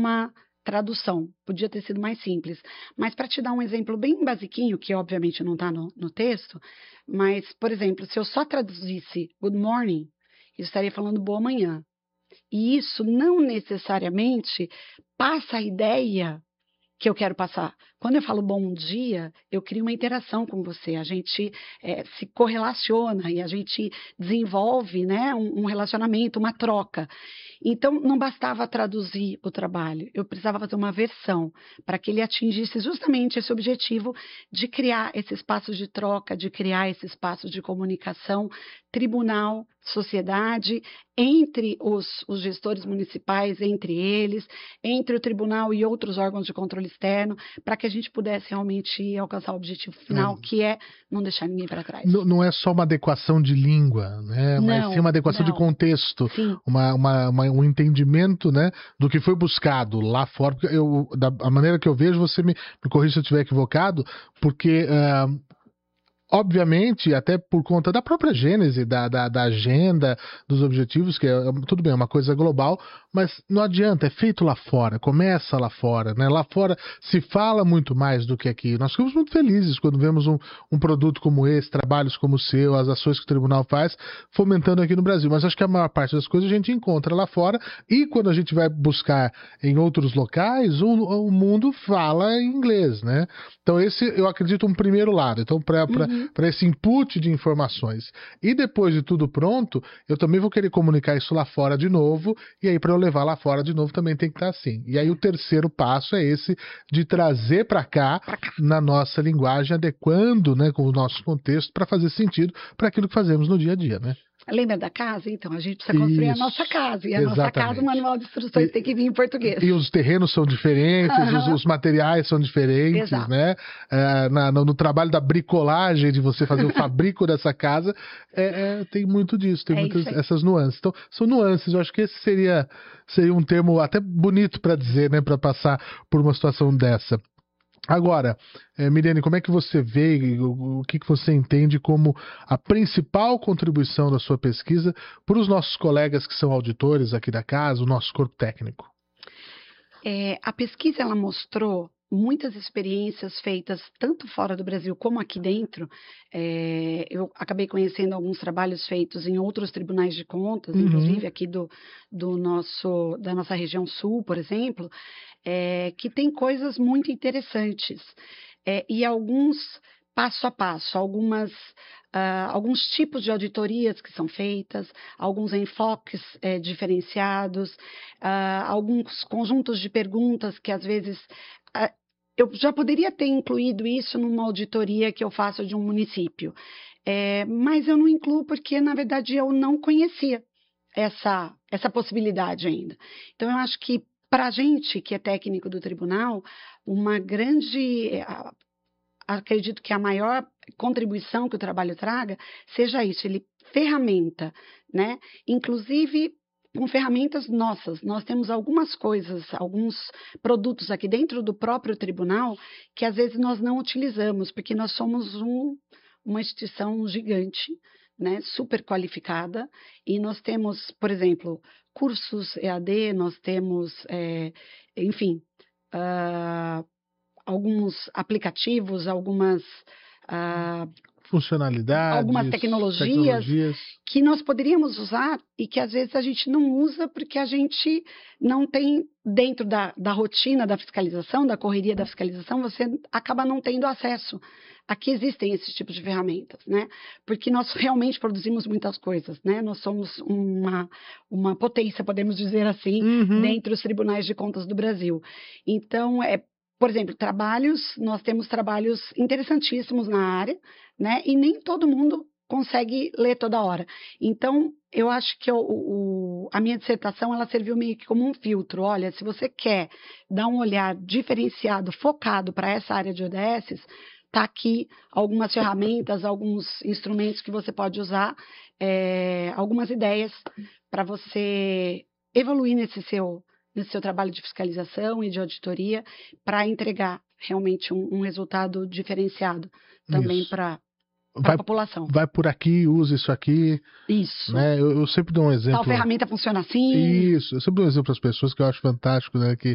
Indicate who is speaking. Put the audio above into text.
Speaker 1: uma tradução. Podia ter sido mais simples. Mas para te dar um exemplo bem basiquinho, que obviamente não está no texto, mas, por exemplo, se eu só traduzisse good morning, eu estaria falando boa manhã. E isso não necessariamente passa a ideia que eu quero passar. Quando eu falo bom dia, eu crio uma interação com você, a gente se correlaciona e a gente desenvolve, né, um relacionamento, uma troca. Então, não bastava traduzir o trabalho, eu precisava fazer uma versão para que ele atingisse justamente esse objetivo de criar esse espaço de troca, de criar esse espaço de comunicação, tribunal, sociedade, entre os gestores municipais, entre eles, entre o tribunal e outros órgãos de controle externo, para que a gente pudesse realmente alcançar o objetivo final, que é não deixar ninguém para trás.
Speaker 2: Não é só uma adequação de língua, né? Mas sim uma adequação de contexto, um entendimento, né, do que foi buscado lá fora. Da maneira que eu vejo, você me corrija se eu estiver equivocado, porque obviamente, até por conta da própria gênese, da agenda, dos objetivos, que tudo bem, é uma coisa global, mas não adianta, é feito lá fora, começa lá fora, né? Lá fora se fala muito mais do que aqui. Nós ficamos muito felizes quando vemos um produto como esse, trabalhos como o seu, as ações que o tribunal faz, fomentando aqui no Brasil. Mas acho que a maior parte das coisas a gente encontra lá fora, e quando a gente vai buscar em outros locais, o mundo fala em inglês, né? Então esse, eu acredito, um primeiro lado. Então, para esse input de informações. E depois de tudo pronto, eu também vou querer comunicar isso lá fora de novo, e aí para eu levar lá fora de novo também tem que estar assim. E aí o terceiro passo é esse de trazer para cá, na nossa linguagem, adequando, né, com o nosso contexto, para fazer sentido para aquilo que fazemos no dia a dia, né?
Speaker 1: Lembra da casa? Então, a gente precisa construir a nossa casa. E a nossa casa, o manual de instruções tem que vir em português.
Speaker 2: E os terrenos são diferentes, os materiais são diferentes, né? No trabalho da bricolagem, de você fazer o fabrico dessa casa, tem muito disso, tem muitas essas nuances. Então, são nuances. Eu acho que esse seria um termo até bonito para dizer, né? Para passar por uma situação dessa. Agora, Mirene, como é que você vê, o que você entende como a principal contribuição da sua pesquisa para os nossos colegas que são auditores aqui da casa, o nosso corpo técnico?
Speaker 1: A pesquisa ela mostrou muitas experiências feitas tanto fora do Brasil como aqui dentro. Eu acabei conhecendo alguns trabalhos feitos em outros tribunais de contas, inclusive aqui da nossa região sul, por exemplo, que tem coisas muito interessantes e alguns passo a passo, alguns tipos de auditorias que são feitas, alguns enfoques diferenciados, alguns conjuntos de perguntas que às vezes eu já poderia ter incluído isso numa auditoria que eu faço de um município, mas eu não incluo porque, na verdade, eu não conhecia essa possibilidade ainda. Então, eu acho que para a gente que é técnico do tribunal, acredito que a maior contribuição que o trabalho traga seja isso, ele ferramenta, né? Inclusive com ferramentas nossas. Nós temos algumas coisas, alguns produtos aqui dentro do próprio tribunal que às vezes nós não utilizamos, porque nós somos uma instituição gigante, né, super qualificada, e nós temos, por exemplo, cursos EAD, nós temos, enfim, alguns aplicativos, algumas
Speaker 2: funcionalidades,
Speaker 1: algumas tecnologias que nós poderíamos usar e que às vezes a gente não usa porque a gente não tem dentro da rotina da fiscalização, da correria da fiscalização, você acaba não tendo acesso. Aqui existem esses tipos de ferramentas, né? Porque nós realmente produzimos muitas coisas, né? Nós somos uma potência, podemos dizer assim, dentre os tribunais de contas do Brasil. Então, por exemplo, nós temos trabalhos interessantíssimos na área, né? E nem todo mundo consegue ler toda hora. Então, eu acho que a minha dissertação, ela serviu meio que como um filtro. Olha, se você quer dar um olhar diferenciado, focado para essa área de ODS, está aqui algumas ferramentas, alguns instrumentos que você pode usar, algumas ideias para você evoluir nesse seu trabalho de fiscalização e de auditoria, para entregar realmente um resultado diferenciado também para a população.
Speaker 2: Vai por aqui, usa isso aqui.
Speaker 1: Isso.
Speaker 2: Né? Eu sempre dou um exemplo.
Speaker 1: Tal ferramenta funciona assim.
Speaker 2: Isso. Eu sempre dou um exemplo para as pessoas que eu acho fantástico, né? Que